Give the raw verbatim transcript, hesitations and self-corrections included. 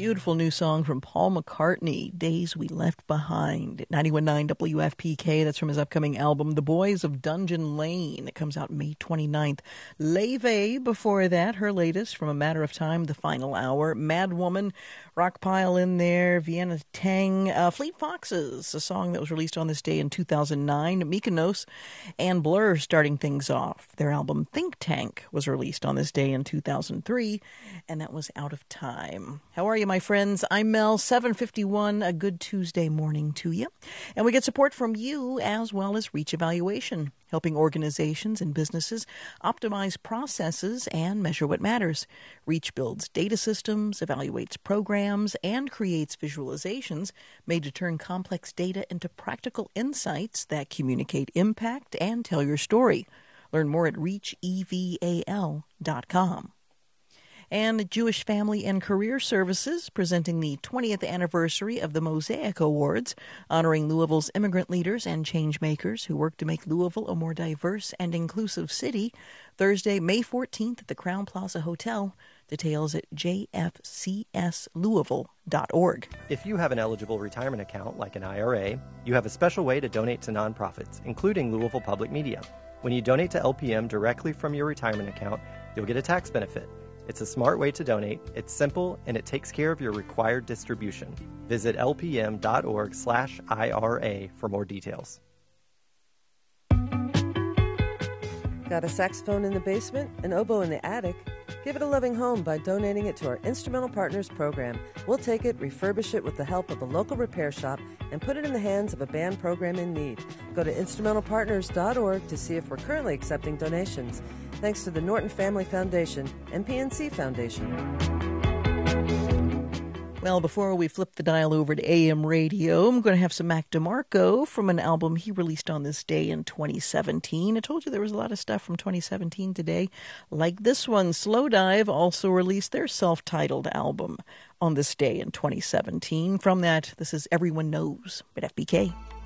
Beautiful new song from Paul McCartney, Days We Left Behind. At ninety-one point nine W F P K, that's from his upcoming album, The Boys of Dungeon Lane. It comes out May twenty-ninth. Leve, before that, her latest, From a Matter of Time, The Final Hour. Mad Woman, Rockpile in there, Vienna Tang, uh, Fleet Foxes, a song that was released on this day in two thousand nine. Mykonos and Blur starting things off. Their album Think Tank was released on this day in two thousand three, and that was Out of Time. How are you, my friends? I'm Mel, seven fifty-one, a good Tuesday morning to you. And we get support from you as well as Reach Evaluation, helping organizations and businesses optimize processes and measure what matters. Reach builds data systems, evaluates programs, and creates visualizations made to turn complex data into practical insights that communicate impact and tell your story. Learn more at reach eval dot com. And Jewish Family and Career Services presenting the twentieth anniversary of the Mosaic Awards, honoring Louisville's immigrant leaders and change makers who work to make Louisville a more diverse and inclusive city. Thursday, May fourteenth at the Crowne Plaza Hotel. Details at j f c s louisville dot org. If you have an eligible retirement account like an I R A, you have a special way to donate to nonprofits, including Louisville Public Media. When you donate to L P M directly from your retirement account, you'll get a tax benefit. It's a smart way to donate, it's simple, and it takes care of your required distribution. Visit lpm.org slash IRA for more details. Got a saxophone in the basement, an oboe in the attic? Give it a loving home by donating it to our Instrumental Partners program. We'll take it, refurbish it with the help of a local repair shop, and put it in the hands of a band program in need. Go to instrumental partners dot org to see if we're currently accepting donations. Thanks to the Norton Family Foundation and P N C Foundation. Well, before we flip the dial over to A M radio, I'm going to have some Mac DeMarco from an album he released on this day in twenty seventeen. I told you there was a lot of stuff from twenty seventeen today. Like this one, Slow Dive also released their self-titled album on this day in twenty seventeen. From that, this is Everyone Knows at F B K.